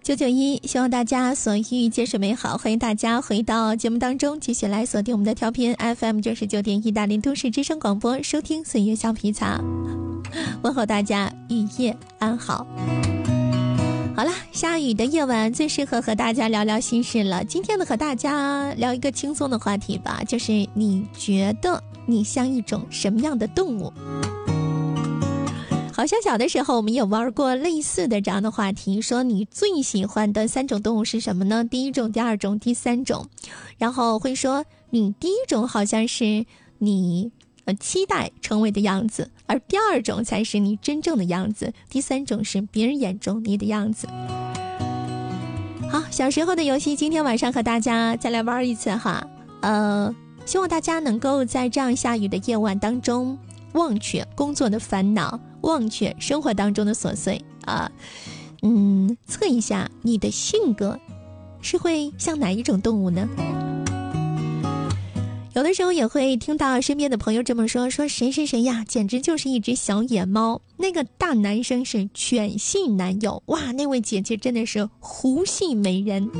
991，希望大家所遇皆是美好。欢迎大家回到节目当中，继续来锁定我们的调频 FM 99.1大连都市之声广播，收听岁月橡皮擦。问候大家雨夜安好。好了，下雨的夜晚最适合和大家聊聊心事了。今天呢，和大家聊一个轻松的话题吧，就是你觉得你像一种什么样的动物？好像小的时候我们有玩过类似的这样的话题，说你最喜欢的3种动物是什么呢？第一种、第二种、第三种，然后会说你第一种好像是你期待成为的样子，而第二种才是你真正的样子，第三种是别人眼中你的样子。好，小时候的游戏今天晚上和大家再来玩一次哈。希望大家能够在这样下雨的夜晚当中忘却工作的烦恼，忘却生活当中的琐碎啊，测一下你的性格是会像哪一种动物呢？有的时候也会听到身边的朋友这么说谁谁谁呀，简直就是一只小野猫，那个大男生是犬系男友，哇，那位姐姐真的是狐系美人。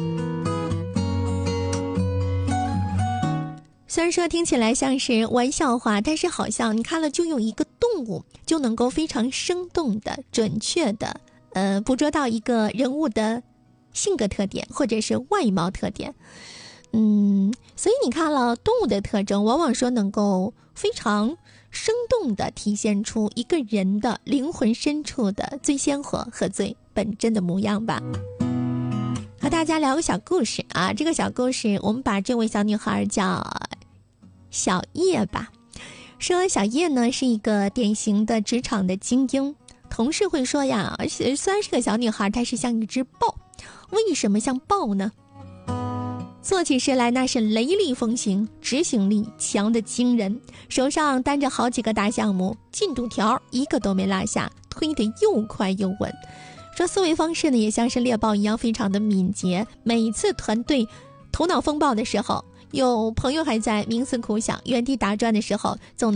虽然说听起来像是玩笑话，但是好像你看了就有一个动物就能够非常生动的准确的捕捉到一个人物的性格特点或者是外貌特点。所以你看了动物的特征，往往说能够非常生动的体现出一个人的灵魂深处的最鲜活和最本真的模样吧。和大家聊个小故事啊，这个小故事我们把这位小女孩叫小叶吧。说小叶呢是一个典型的职场的精英，同事会说呀，而且虽然是个小女孩，她是像一只豹。为什么像豹呢？做起事来那是雷厉风行，执行力强得惊人，手上担着好几个大项目，进度条一个都没落下，推得又快又稳。说思维方式呢也像是猎豹一样非常的敏捷，每次团队头脑风暴的时候，有朋友还在冥思苦想原地打转的时候，总能